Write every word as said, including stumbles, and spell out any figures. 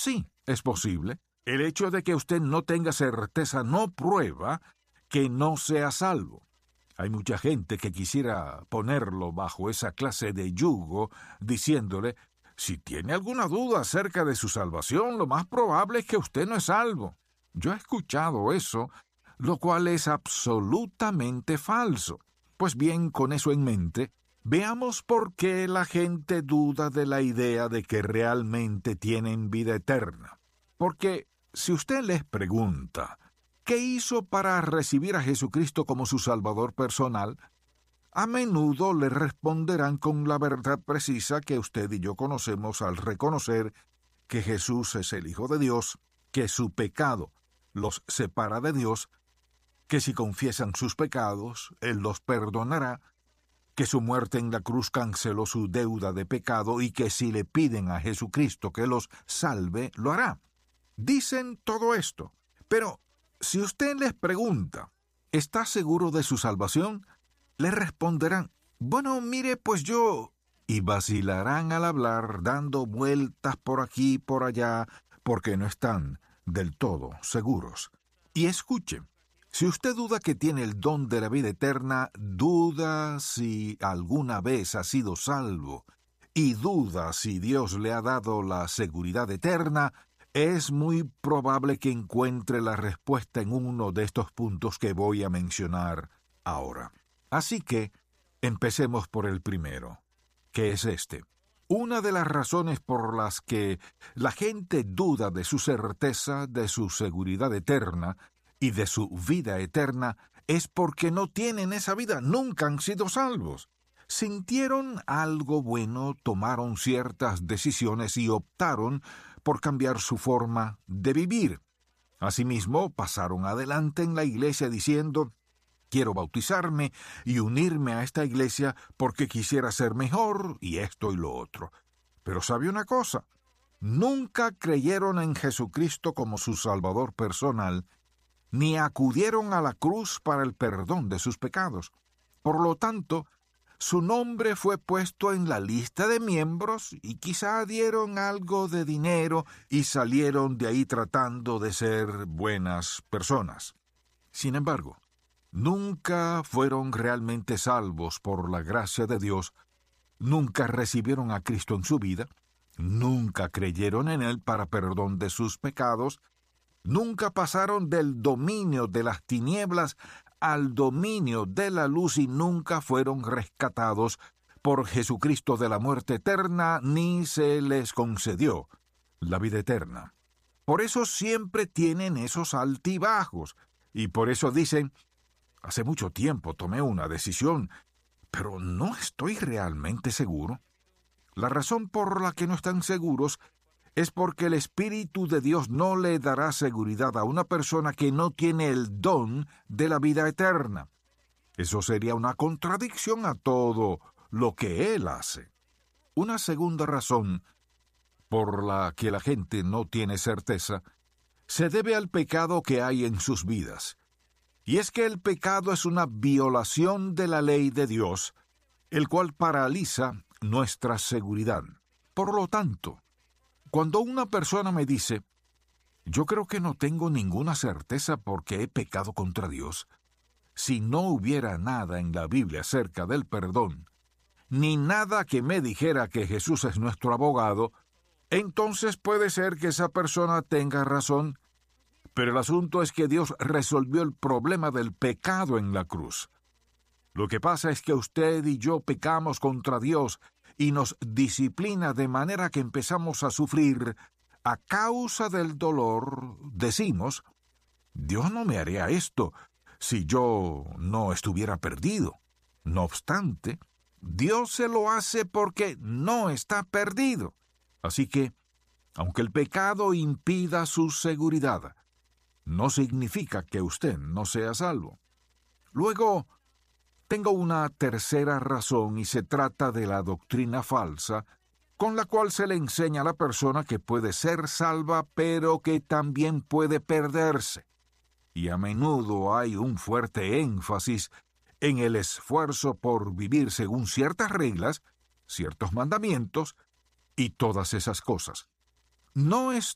Sí, es posible. El hecho de que usted no tenga certeza no prueba que no sea salvo. Hay mucha gente que quisiera ponerlo bajo esa clase de yugo, diciéndole, si tiene alguna duda acerca de su salvación, lo más probable es que usted no es salvo. Yo he escuchado eso, lo cual es absolutamente falso. Pues bien, con eso en mente, veamos por qué la gente duda de la idea de que realmente tienen vida eterna. Porque si usted les pregunta, ¿qué hizo para recibir a Jesucristo como su Salvador personal? A menudo le responderán con la verdad precisa que usted y yo conocemos al reconocer que Jesús es el Hijo de Dios, que su pecado los separa de Dios, que si confiesan sus pecados, Él los perdonará, que su muerte en la cruz canceló su deuda de pecado y que si le piden a Jesucristo que los salve, lo hará. Dicen todo esto, pero si usted les pregunta, ¿está seguro de su salvación?, le responderán, bueno, mire, pues yo... y vacilarán al hablar, dando vueltas por aquí y por allá, porque no están del todo seguros. Y escuche, si usted duda que tiene el don de la vida eterna, duda si alguna vez ha sido salvo, y duda si Dios le ha dado la seguridad eterna, es muy probable que encuentre la respuesta en uno de estos puntos que voy a mencionar ahora. Así que, empecemos por el primero, que es este. Una de las razones por las que la gente duda de su certeza, de su seguridad eterna y de su vida eterna es porque no tienen esa vida, nunca han sido salvos. Sintieron algo bueno, tomaron ciertas decisiones y optaron por cambiar su forma de vivir. Asimismo, pasaron adelante en la iglesia diciendo, quiero bautizarme y unirme a esta iglesia porque quisiera ser mejor y esto y lo otro. Pero ¿sabe una cosa? Nunca creyeron en Jesucristo como su Salvador personal, ni acudieron a la cruz para el perdón de sus pecados. Por lo tanto, su nombre fue puesto en la lista de miembros y quizá dieron algo de dinero y salieron de ahí tratando de ser buenas personas. Sin embargo, nunca fueron realmente salvos por la gracia de Dios, nunca recibieron a Cristo en su vida, nunca creyeron en Él para perdón de sus pecados, nunca pasaron del dominio de las tinieblas al dominio de la luz y nunca fueron rescatados por Jesucristo de la muerte eterna, ni se les concedió la vida eterna. Por eso siempre tienen esos altibajos, y por eso dicen, hace mucho tiempo tomé una decisión, pero no estoy realmente seguro. La razón por la que no están seguros es porque el Espíritu de Dios no le dará seguridad a una persona que no tiene el don de la vida eterna. Eso sería una contradicción a todo lo que Él hace. Una segunda razón por la que la gente no tiene certeza se debe al pecado que hay en sus vidas. Y es que el pecado es una violación de la ley de Dios, el cual paraliza nuestra seguridad. Por lo tanto, cuando una persona me dice, yo creo que no tengo ninguna certeza porque he pecado contra Dios, si no hubiera nada en la Biblia acerca del perdón, ni nada que me dijera que Jesús es nuestro abogado, entonces puede ser que esa persona tenga razón. Pero el asunto es que Dios resolvió el problema del pecado en la cruz. Lo que pasa es que usted y yo pecamos contra Dios y nos disciplina de manera que empezamos a sufrir. A causa del dolor, decimos, Dios no me haría esto si yo no estuviera perdido. No obstante, Dios se lo hace porque no está perdido. Así que, aunque el pecado impida su seguridad, no significa que usted no sea salvo. Luego, tengo una tercera razón y se trata de la doctrina falsa, con la cual se le enseña a la persona que puede ser salva, pero que también puede perderse. Y a menudo hay un fuerte énfasis en el esfuerzo por vivir según ciertas reglas, ciertos mandamientos y todas esas cosas. No es